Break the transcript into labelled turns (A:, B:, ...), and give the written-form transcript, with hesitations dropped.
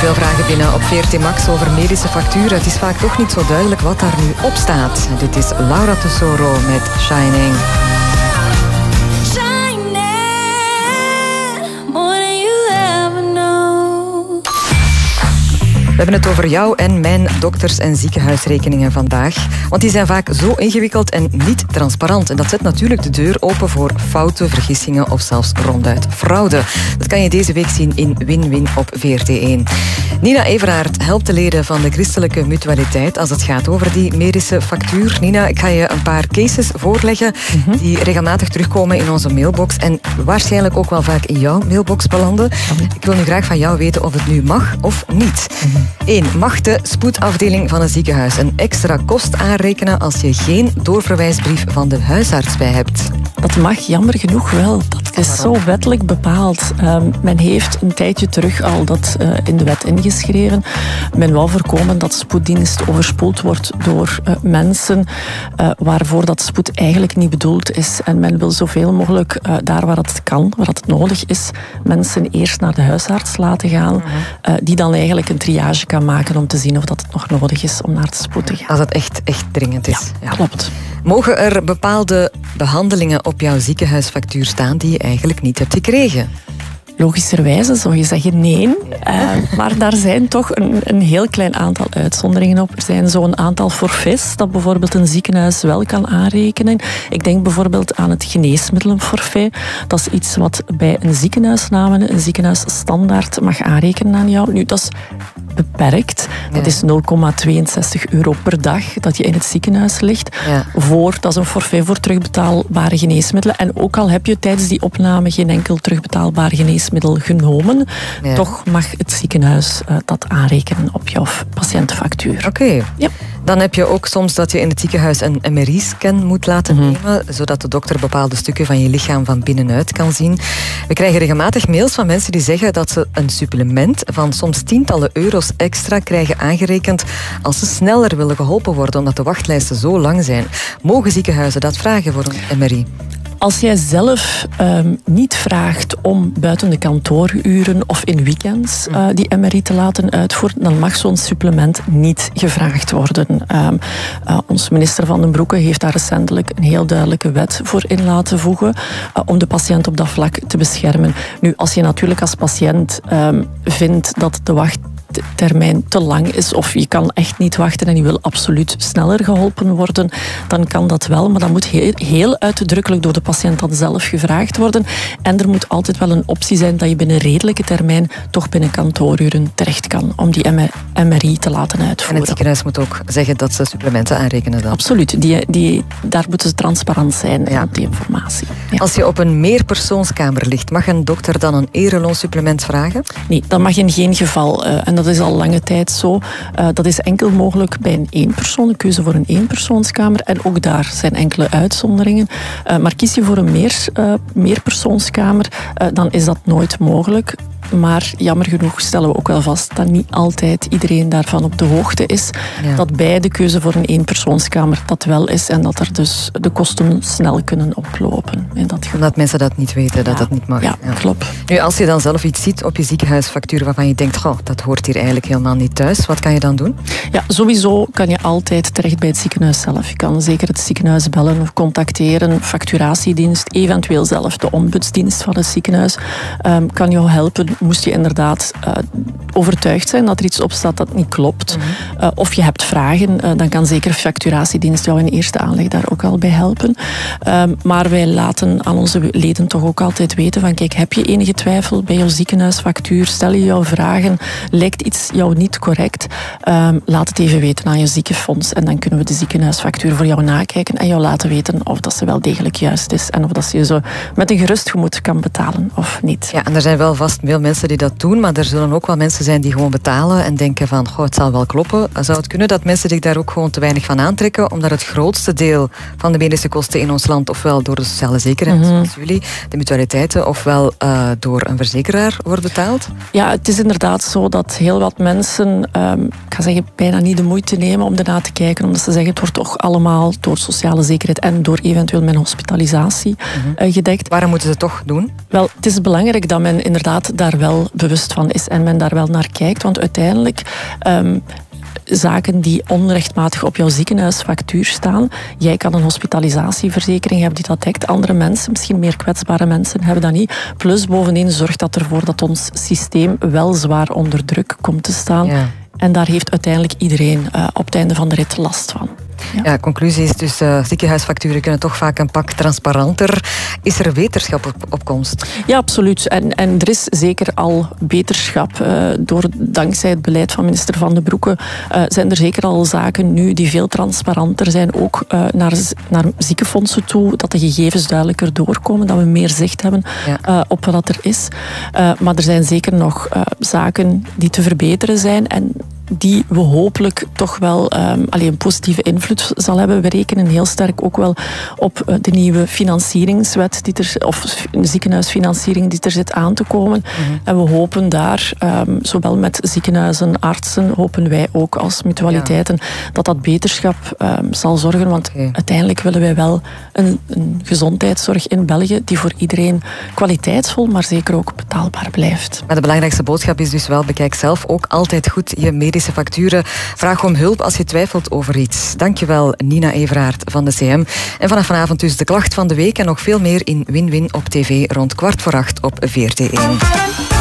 A: Veel vragen binnen op VRT Max over medische facturen. Het is vaak toch niet zo duidelijk wat daar nu op staat. Dit is Laura Tesoro met Shining. We hebben het over jou en mijn dokters- en ziekenhuisrekeningen vandaag. Want die zijn vaak zo ingewikkeld en niet transparant. En dat zet natuurlijk de deur open voor fouten, vergissingen of zelfs ronduit fraude. Dat kan je deze week zien in Win-Win op VRT1. Nina Everaert helpt de leden van de Christelijke Mutualiteit als het gaat over die medische factuur. Nina, ik ga je een paar cases voorleggen die regelmatig terugkomen in onze mailbox en waarschijnlijk ook wel vaak in jouw mailbox belanden. Ik wil nu graag van jou weten of het nu mag of niet. 1. Mag de spoedafdeling van een ziekenhuis een extra kost aanrekenen als je geen doorverwijsbrief van de huisarts bij hebt?
B: Dat mag jammer genoeg wel. Dat is zo wettelijk bepaald. Men heeft een tijdje terug al dat in de wet ingeschreven. Men wou voorkomen dat spoeddienst overspoeld wordt door mensen waarvoor dat spoed eigenlijk niet bedoeld is. En men wil zoveel mogelijk daar waar het kan, waar het nodig is, mensen eerst naar de huisarts laten gaan, die dan eigenlijk een triage kan maken om te zien of dat het nog nodig is om naar de spoed te gaan.
A: Als het echt dringend is.
B: Ja, klopt.
A: Mogen er bepaalde behandelingen op jouw ziekenhuisfactuur staan die je eigenlijk niet hebt gekregen?
B: Logischerwijze zou je zeggen nee, maar daar zijn toch een heel klein aantal uitzonderingen op. Er zijn zo'n aantal forfaits dat bijvoorbeeld een ziekenhuis wel kan aanrekenen. Ik denk bijvoorbeeld aan het geneesmiddelenforfait. Dat is iets wat bij een ziekenhuisnamen, een ziekenhuisstandaard mag aanrekenen aan jou. Nu, dat is beperkt. Dat is €0,62 per dag dat je in het ziekenhuis ligt. Ja. Dat is een forfait voor terugbetaalbare geneesmiddelen. En ook al heb je tijdens die opname geen enkel terugbetaalbaar geneesmiddel genomen, toch mag het ziekenhuis dat aanrekenen op jouw patiëntenfactuur.
A: Oké. Ja. Dan heb je ook soms dat je in het ziekenhuis een MRI-scan moet laten nemen, zodat de dokter bepaalde stukken van je lichaam van binnenuit kan zien. We krijgen regelmatig mails van mensen die zeggen dat ze een supplement van soms tientallen euro's extra krijgen aangerekend als ze sneller willen geholpen worden, omdat de wachtlijsten zo lang zijn. Mogen ziekenhuizen dat vragen voor een MRI?
B: Als jij zelf niet vraagt om buiten de kantooruren of in weekends die MRI te laten uitvoeren, dan mag zo'n supplement niet gevraagd worden. Ons minister Van den Broeke heeft daar recentelijk een heel duidelijke wet voor in laten voegen om de patiënt op dat vlak te beschermen. Nu, als je natuurlijk als patiënt vindt dat de wachttermijn te lang is of je kan echt niet wachten en je wil absoluut sneller geholpen worden, dan kan dat wel, maar dat moet heel uitdrukkelijk door de patiënt dan zelf gevraagd worden. En er moet altijd wel een optie zijn dat je binnen redelijke termijn toch binnen kantooruren terecht kan om die MRI te laten uitvoeren.
A: En het ziekenhuis moet ook zeggen dat ze supplementen aanrekenen dan?
B: Absoluut. Daar moeten ze transparant zijn op die informatie. Ja.
A: Als je op een meerpersoonskamer ligt, mag een dokter dan een ereloonsupplement vragen?
B: Nee, dat mag in geen geval. En dat is al lange tijd zo. Dat is enkel mogelijk bij een keuze voor een eenpersoonskamer. En ook daar zijn enkele uitzonderingen. Maar kies je voor een meerpersoonskamer, dan is dat nooit mogelijk. Maar jammer genoeg stellen we ook wel vast dat niet altijd iedereen daarvan op de hoogte is. Ja. Dat bij de keuze voor een eenpersoonskamer dat wel is en dat er dus de kosten snel kunnen oplopen.
A: Omdat mensen dat niet weten, dat dat niet mag.
B: Ja, klopt.
A: Nu, als je dan zelf iets ziet op je ziekenhuisfactuur waarvan je denkt, dat hoort hier eigenlijk helemaal niet thuis, wat kan je dan doen?
B: Ja, sowieso kan je altijd terecht bij het ziekenhuis zelf. Je kan zeker het ziekenhuis bellen of contacteren, facturatiedienst, eventueel zelf de ombudsdienst van het ziekenhuis kan jou helpen. Moest je inderdaad overtuigd zijn dat er iets op staat dat niet klopt, of je hebt vragen, dan kan zeker facturatiedienst jou in eerste aanleg daar ook al bij helpen. Maar wij laten aan onze leden toch ook altijd weten van kijk, heb je enige twijfel bij jouw ziekenhuisfactuur, stel je jouw vragen, lijkt iets jou niet correct, laat het even weten aan je ziekenfonds en dan kunnen we de ziekenhuisfactuur voor jou nakijken en jou laten weten of dat ze wel degelijk juist is en of dat ze je zo met een gerust gemoed kan betalen of niet.
A: Ja, en er zijn wel vast veel mensen die dat doen, maar er zullen ook wel mensen zijn die gewoon betalen en denken van, het zal wel kloppen. Zou het kunnen dat mensen zich daar ook gewoon te weinig van aantrekken, omdat het grootste deel van de medische kosten in ons land ofwel door de sociale zekerheid, zoals jullie, de mutualiteiten, ofwel door een verzekeraar wordt betaald?
B: Ja, het is inderdaad zo dat heel wat mensen ik ga zeggen, bijna niet de moeite nemen om ernaar te kijken, omdat ze zeggen, het wordt toch allemaal door sociale zekerheid en door eventueel mijn hospitalisatie gedekt.
A: Waarom moeten ze het toch doen?
B: Wel, het is belangrijk dat men inderdaad daar wel bewust van is en men daar wel naar kijkt, want uiteindelijk zaken die onrechtmatig op jouw ziekenhuisfactuur staan. Jij kan een hospitalisatieverzekering hebben die dat dekt. Andere mensen, misschien meer kwetsbare mensen, hebben dat niet. Plus bovendien zorgt dat ervoor dat ons systeem wel zwaar onder druk komt te staan. Ja. En daar heeft uiteindelijk iedereen op het einde van de rit last van.
A: Ja, conclusie is dus, ziekenhuisfacturen kunnen toch vaak een pak transparanter. Is er wetenschap op komst?
B: Ja, absoluut. En er is zeker al beterschap. Dankzij het beleid van minister Van den Broeke zijn er zeker al zaken nu die veel transparanter zijn. Ook naar ziekenfondsen toe, dat de gegevens duidelijker doorkomen, dat we meer zicht hebben op wat er is. Maar er zijn zeker nog zaken die te verbeteren zijn en die we hopelijk toch wel een positieve invloed zal hebben. We rekenen heel sterk ook wel op de nieuwe financieringswet of ziekenhuisfinanciering die er zit aan te komen. En we hopen daar, zowel met ziekenhuizen, artsen, hopen wij ook als mutualiteiten, dat beterschap zal zorgen. Want uiteindelijk willen wij wel een gezondheidszorg in België die voor iedereen kwaliteitsvol, maar zeker ook betaalbaar blijft.
A: Maar de belangrijkste boodschap is dus wel, bekijk zelf ook altijd goed je medische facturen. Vraag om hulp als je twijfelt over iets. Dankjewel, Nina Everaert van de CM. En vanaf vanavond dus de klacht van de week en nog veel meer in Win-Win op tv rond 7:15 op VRT1.